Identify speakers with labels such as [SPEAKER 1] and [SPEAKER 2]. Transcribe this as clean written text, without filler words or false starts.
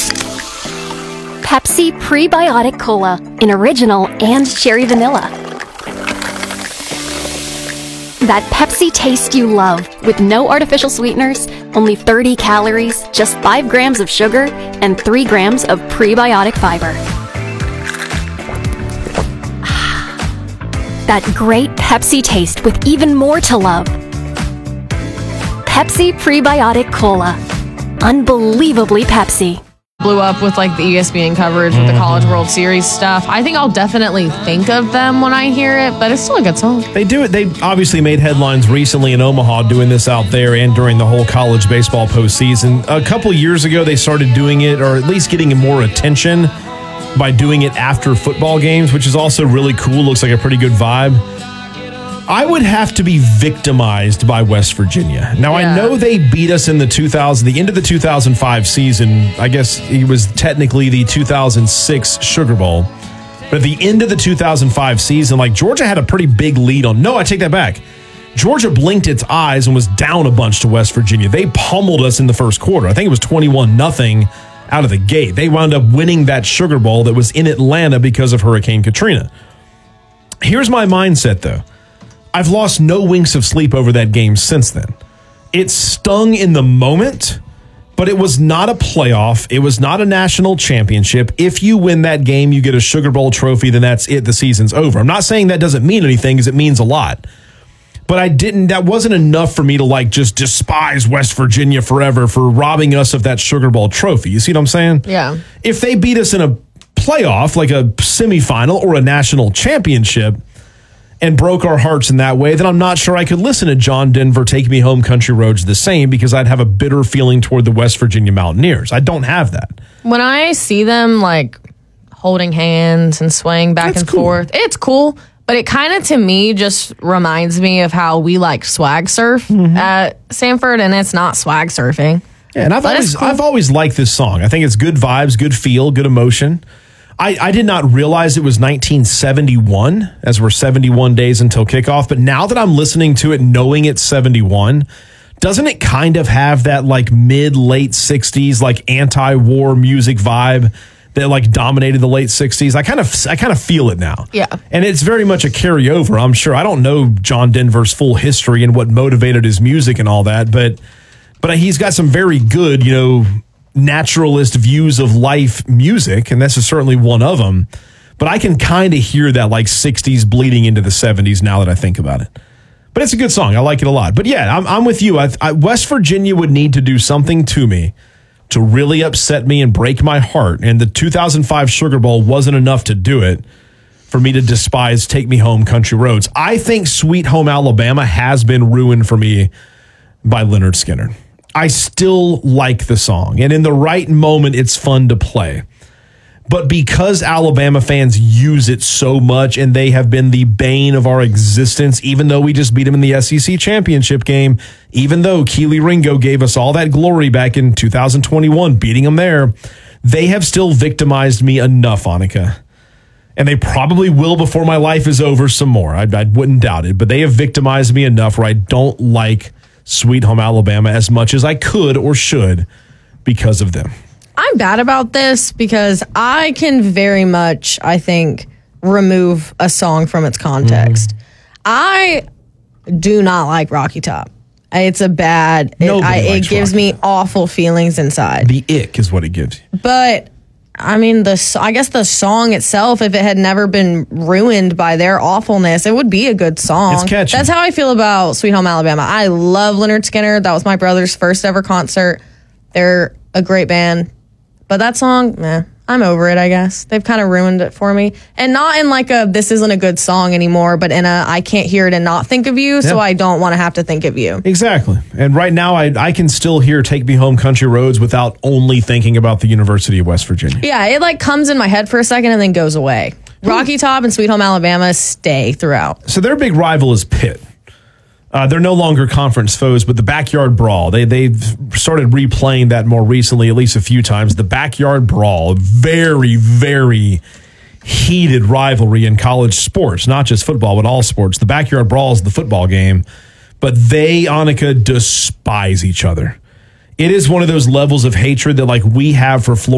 [SPEAKER 1] Pepsi Prebiotic Cola in original and cherry vanilla. That Pepsi taste you love with no artificial sweeteners, only 30 calories, just 5 grams of sugar, and 3 grams of prebiotic fiber. That great Pepsi taste with even more to love. Pepsi Prebiotic Cola. Unbelievably Pepsi.
[SPEAKER 2] Blew up with like the ESPN coverage with the College World Series stuff. I think I'll definitely think of them when I hear it, but it's still a good song.
[SPEAKER 3] They do it. They obviously made headlines recently in Omaha doing this out there and during the whole college baseball postseason. A couple years ago, they started doing it, or at least getting more attention by doing it after football games, which is also really cool. Looks like a pretty good vibe. I would have to be victimized by West Virginia. Now, I know they beat us in the end of the 2005 season. I guess it was technically the 2006 Sugar Bowl. But at the end of the 2005 season, like, Georgia had a pretty big lead on. No, I take that back. Georgia blinked its eyes and was down a bunch to West Virginia. They pummeled us in the first quarter. I think it was 21-0 out of the gate. They wound up winning that Sugar Bowl that was in Atlanta because of Hurricane Katrina. Here's my mindset, though. I've lost no winks of sleep over that game since then. It stung in the moment, but it was not a playoff. It was not a national championship. If you win that game, you get a Sugar Bowl trophy, then that's it. The season's over. I'm not saying that doesn't mean anything, because it means a lot. But that wasn't enough for me to like just despise West Virginia forever for robbing us of that Sugar Bowl trophy. You see what I'm saying?
[SPEAKER 2] Yeah.
[SPEAKER 3] If they beat us in a playoff, like a semifinal or a national championship, and broke our hearts in that way, then I'm not sure I could listen to John Denver Take Me Home Country Roads the same, because I'd have a bitter feeling toward the West Virginia Mountaineers. I don't have that.
[SPEAKER 2] When I see them like holding hands and swaying back and forth, it's cool. But it kind of, to me, just reminds me of how we like swag surf at Sanford, and it's not swag surfing.
[SPEAKER 3] Yeah, and I've always liked this song. I think it's good vibes, good feel, good emotion. I did not realize it was 1971, as we're 71 days until kickoff. But now that I'm listening to it, knowing it's 71, doesn't it kind of have that like mid-late 60s, like anti-war music vibe that like dominated the late 60s? I kind of feel it now.
[SPEAKER 2] Yeah.
[SPEAKER 3] And it's very much a carryover, I'm sure. I don't know John Denver's full history and what motivated his music and all that, but he's got some very good, naturalist views of life music, and this is certainly one of them. But I can kind of hear that like 60s bleeding into the 70s now that I think about it. But it's a good song. I like it a lot. But yeah, I'm with you. West Virginia would need to do something to me to really upset me and break my heart. And the 2005 Sugar Bowl wasn't enough to do it for me to despise Take Me Home Country Roads. I think Sweet Home Alabama has been ruined for me by Lynyrd Skynyrd. I still like the song, and in the right moment, it's fun to play. But because Alabama fans use it so much, and they have been the bane of our existence, even though we just beat them in the SEC championship game, even though Keely Ringo gave us all that glory back in 2021, beating them there, they have still victimized me enough, Annika. And they probably will before my life is over some more. I wouldn't doubt it. But they have victimized me enough where I don't like Sweet Home Alabama as much as I could or should because of them.
[SPEAKER 2] I'm bad about this because I can very much, I think, remove a song from its context. I do not like Rocky Top. It's a bad, it gives me awful feelings inside.
[SPEAKER 3] The ick is what it gives you.
[SPEAKER 2] But I mean, I guess the song itself, if it had never been ruined by their awfulness, it would be a good song.
[SPEAKER 3] It's catchy.
[SPEAKER 2] That's how I feel about Sweet Home Alabama. I love Lynyrd Skynyrd. That was my brother's first ever concert. They're a great band. But that song, I'm over it, I guess. They've kind of ruined it for me. And not in like this isn't a good song anymore, but in I can't hear it and not think of you, so I don't want to have to think of you.
[SPEAKER 3] Exactly. And right now, I can still hear Take Me Home Country Roads without only thinking about the University of West Virginia.
[SPEAKER 2] Yeah, it like comes in my head for a second and then goes away. Rocky Top and Sweet Home Alabama stay throughout.
[SPEAKER 3] So their big rival is Pitt. They're no longer conference foes, but the Backyard Brawl. They've started replaying that more recently, at least a few times. The Backyard Brawl, very, very heated rivalry in college sports, not just football, but all sports. The Backyard Brawl is the football game, but they, Annika, despise each other. It is one of those levels of hatred that like we have for Florida